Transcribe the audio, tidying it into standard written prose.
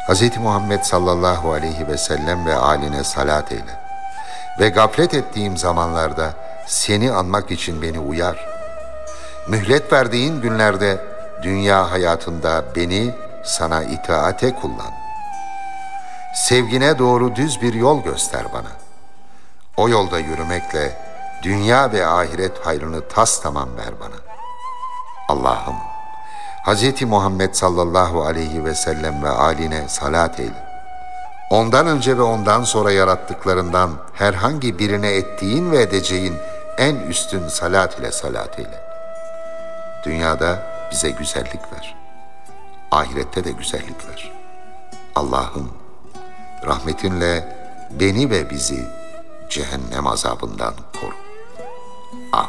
Hz. Muhammed sallallahu aleyhi ve sellem ve âline salat eyle. Ve gaflet ettiğim zamanlarda seni anmak için beni uyar. Mühlet verdiğin günlerde dünya hayatında beni sana itaate kullan. Sevgine doğru düz bir yol göster bana. O yolda yürümekle dünya ve ahiret hayrını tamam ver bana. Allah'ım, Hz. Muhammed sallallahu aleyhi ve sellem ve âline salat eyle. Ondan önce ve ondan sonra yarattıklarından herhangi birine ettiğin ve edeceğin en üstün salat ile salat eyle. Dünyada bize güzellik ver. Ahirette de güzellik ver. Allah'ım, rahmetinle beni ve bizi cehennem azabından koru. Amin.